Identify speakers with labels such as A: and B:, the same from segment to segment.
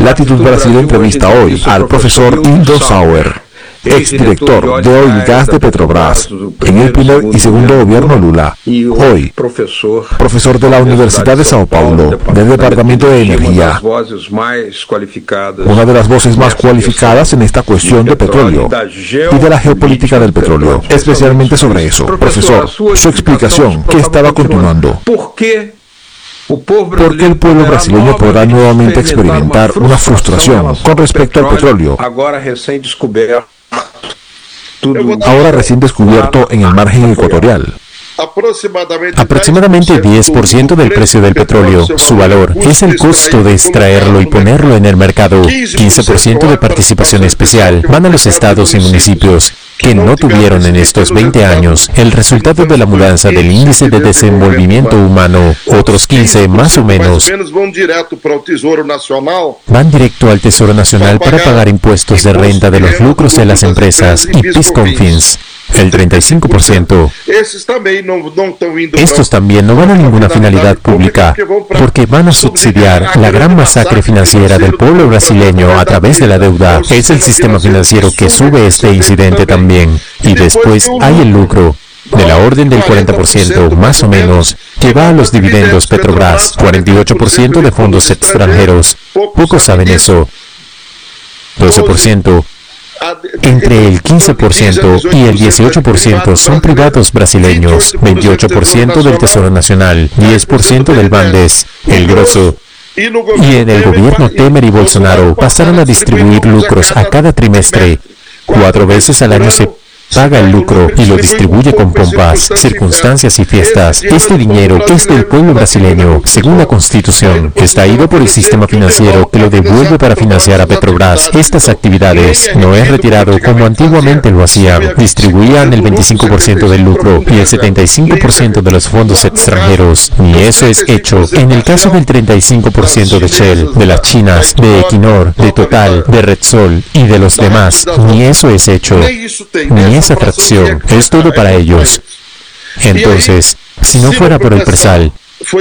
A: Latitud Brasil entrevista hoy al profesor Hildo Sauer, exdirector de Oil y Gas de Petrobras en el primer y segundo gobierno Lula. Hoy, profesor de la Universidad de Sao Paulo, del Departamento de Energía. Una de las voces más cualificadas en esta cuestión de petróleo y de la geopolítica del petróleo. Especialmente sobre eso. Profesor, su explicación, ¿qué estaba continuando? ¿Por qué el pueblo brasileño podrá nuevamente experimentar una frustración con respecto al petróleo, ahora recién descubierto en el margen ecuatorial?
B: Aproximadamente 10% del precio del petróleo, su valor, es el costo de extraerlo y ponerlo en el mercado. 15% de participación especial van a los estados y municipios que no tuvieron en estos 20 años el resultado de la mudanza del índice de desenvolvimiento humano. Otros 15, más o menos, van directo al Tesoro Nacional para pagar impuestos de renta de los lucros de las empresas y PIS/COFINS. El 35%. Estos también no van a ninguna finalidad pública, porque van a subsidiar la gran masacre financiera del pueblo brasileño a través de la deuda. Es el sistema financiero que sube este incidente también. Y después hay el lucro, de la orden del 40%, más o menos, que va a los dividendos Petrobras, 48% de fondos extranjeros. Pocos saben eso. 12%. Entre el 15% y el 18% son privados brasileños, 28% del Tesoro Nacional, 10% del Bandes, el grosso. Y en el gobierno Temer y Bolsonaro pasaron a distribuir lucros a cada trimestre. 4 veces al año se paga el lucro y lo distribuye con pompas, circunstancias y fiestas. Este dinero es del pueblo brasileño, según la Constitución. Está ido por el sistema financiero que lo devuelve para financiar a Petrobras. Estas actividades no es retirado como antiguamente lo hacían. Distribuían el 25% del lucro y el 75% de los fondos extranjeros. Ni eso es hecho. En el caso del 35% de Shell, de las chinas, de Equinor, de Total, de Repsol y de los demás, ni eso es hecho. Ni esa fracción, es todo para ellos. Entonces, si no fuera por el presal,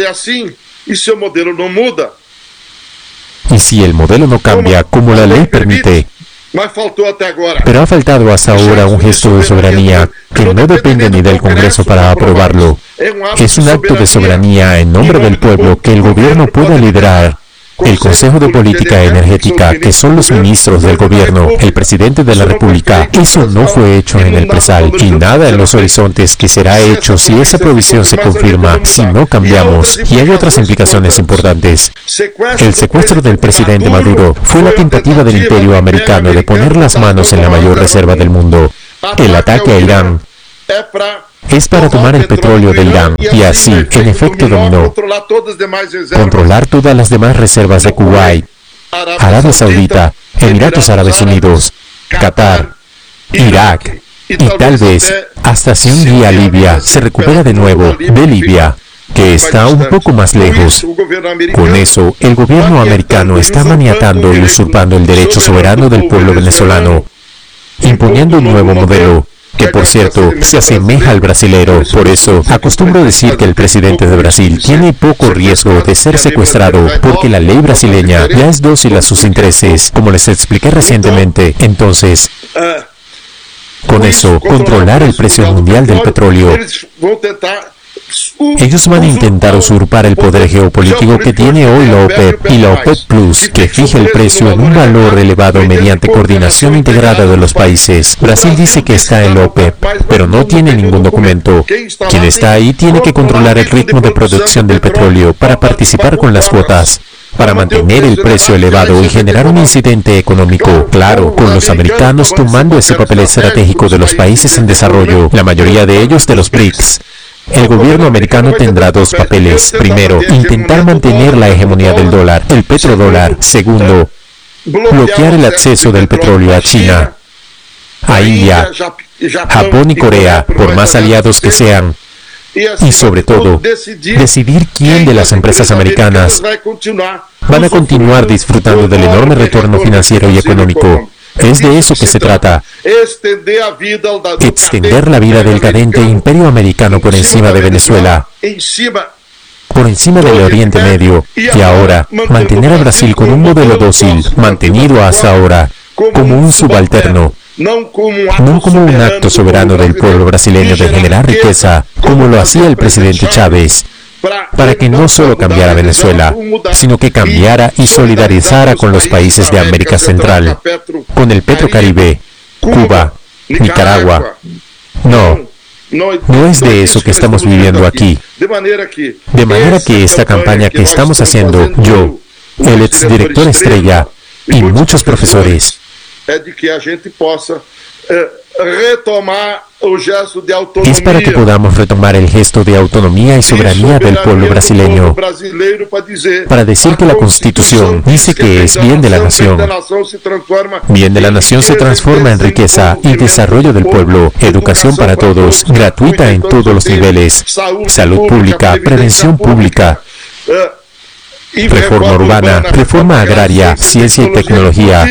B: y si el modelo no cambia como la ley permite, pero ha faltado hasta ahora un gesto de soberanía que no depende ni del Congreso para aprobarlo. Es un acto de soberanía en nombre del pueblo que el gobierno pueda liderar. El Consejo de Política Energética, que son los ministros del gobierno, el presidente de la República, eso no fue hecho en el presal y nada en los horizontes que será hecho si esa provisión se confirma, si no cambiamos. Y hay otras implicaciones importantes. El secuestro del presidente Maduro fue la tentativa del imperio americano de poner las manos en la mayor reserva del mundo. El ataque a Irán es para tomar el petróleo de Irán y así, en efecto dominó, controlar todas las demás reservas de Kuwait, Arabia Saudita, Emiratos Árabes Unidos, Qatar, Irak y tal vez hasta si un día Libia se recupera de nuevo de Libia, que está un poco más lejos. Con eso, el gobierno americano está maniatando y usurpando el derecho soberano del pueblo venezolano, imponiendo un nuevo modelo, que por cierto, se asemeja al brasilero. Por eso, acostumbro decir que el presidente de Brasil tiene poco riesgo de ser secuestrado, porque la ley brasileña ya es dócil a sus intereses, como les expliqué recientemente. Entonces, con eso, controlar el precio mundial del petróleo. Ellos van a intentar usurpar el poder geopolítico que tiene hoy la OPEP y la OPEP Plus, que fija el precio en un valor elevado mediante coordinación integrada de los países. Brasil dice que está en la OPEP, pero no tiene ningún documento. Quien está ahí tiene que controlar el ritmo de producción del petróleo para participar con las cuotas, para mantener el precio elevado y generar un incidente económico, claro, con los americanos tomando ese papel estratégico de los países en desarrollo, la mayoría de ellos de los BRICS. El gobierno americano tendrá dos papeles. Primero, intentar mantener la hegemonía del dólar, el petrodólar. Segundo, bloquear el acceso del petróleo a China, a India, Japón y Corea, por más aliados que sean. Y sobre todo, decidir quién de las empresas americanas van a continuar disfrutando del enorme retorno financiero y económico. Es de eso que se trata. Extender la vida del cadente imperio americano por encima de Venezuela, por encima del Oriente Medio, y ahora mantener a Brasil con un modelo dócil, mantenido hasta ahora, como un subalterno, no como un acto soberano del pueblo brasileño de generar riqueza, como lo hacía el presidente Chávez, para que no solo cambiara Venezuela, sino que cambiara y solidarizara con los países de América Central, con el Petrocaribe, Cuba, Nicaragua. No es de eso que estamos viviendo aquí. De manera que esta campaña que estamos haciendo, yo, el exdirector estrella y muchos profesores, es para que podamos retomar el gesto de autonomía y soberanía del pueblo brasileño, para decir que la Constitución dice que es bien de la nación. Bien de la nación se transforma en riqueza y desarrollo del pueblo, educación para todos, gratuita en todos los niveles, salud pública, prevención pública, reforma urbana, reforma agraria, ciencia y tecnología,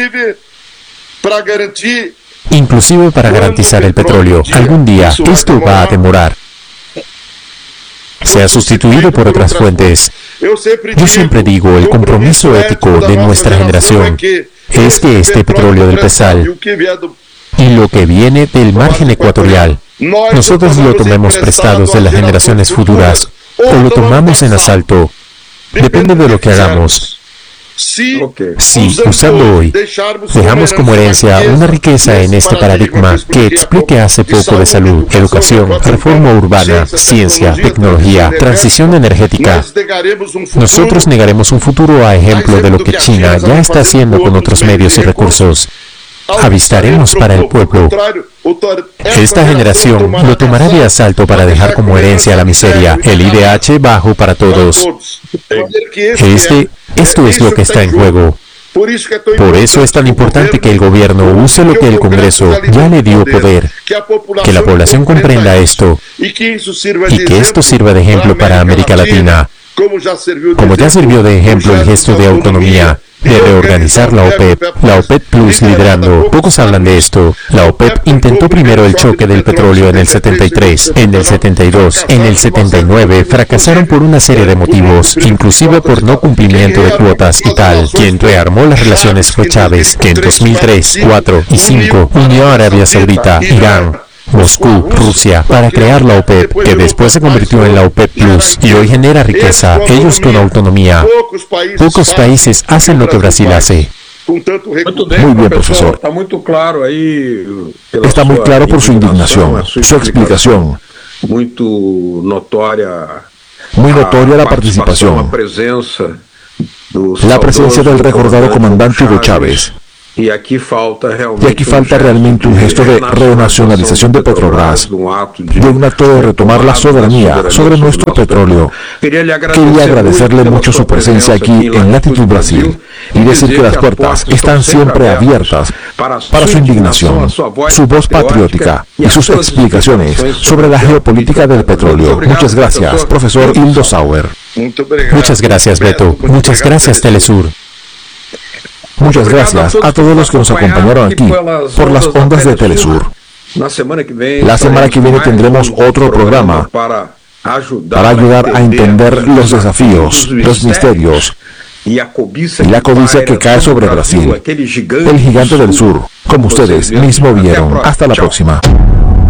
B: inclusive para garantizar el petróleo. Algún día esto va a demorar. Se ha sustituido por otras fuentes. Yo siempre digo, el compromiso ético de nuestra generación es que este petróleo del Presal y lo que viene del margen ecuatorial, nosotros lo tomemos prestados de las generaciones futuras o lo tomamos en asalto. Depende de lo que hagamos. Si, usando hoy, dejamos como herencia una riqueza en este paradigma que explique hace poco de salud, educación, reforma urbana, ciencia, tecnología, transición energética, nosotros negaremos un futuro a ejemplo de lo que China ya está haciendo con otros medios y recursos. Avistaremos para el pueblo. Esta generación lo tomará de asalto para dejar como herencia la miseria, el IDH bajo para todos. Esto es lo que está en juego. Por eso es tan importante que el gobierno use lo que el Congreso ya le dio poder, que la población comprenda esto y que esto sirva de ejemplo para América Latina, como ya sirvió de ejemplo el gesto de autonomía, de reorganizar la OPEP Plus liderando. Pocos hablan de esto. La OPEP intentó primero el choque del petróleo en el 73, en el 72, en el 79, fracasaron por una serie de motivos, inclusive por no cumplimiento de cuotas y tal. Quien rearmó las relaciones fue Chávez, que en 2003, 4 y 5 unió a Arabia Saudita, Irán, Moscú, Rusia, para crear la OPEP, que después se convirtió en la OPEP Plus y hoy genera riqueza, ellos con autonomía. Pocos países hacen lo que Brasil hace.
A: Muy bien, profesor. Está muy claro por su indignación, su explicación. Muy notoria la participación, la presencia del recordado comandante Hugo Chávez. Y aquí falta realmente un gesto de renacionalización de Petrobras, de un acto de retomar la soberanía sobre nuestro petróleo. Quería agradecerle mucho su presencia aquí en Latitud Brasil y decir que las puertas están siempre abiertas para su indignación, su voz patriótica y sus explicaciones sobre la geopolítica del petróleo. Muchas gracias, profesor Hildo Sauer.
B: Muchas gracias, Beto. Muchas gracias, Telesur.
A: Muchas gracias a todos los que nos acompañaron aquí por las ondas de Telesur. La semana que viene tendremos otro programa para ayudar a entender los desafíos, los misterios y la codicia que cae sobre Brasil, el gigante del sur, como ustedes mismos vieron. Hasta la próxima.